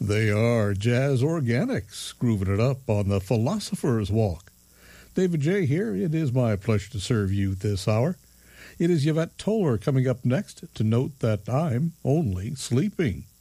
They are Jazz Organics, grooving it up on the Philosopher's Walk. David J. here. It is my pleasure to serve you this hour. It is Yvette Toller coming up next to note that I'm only sleeping.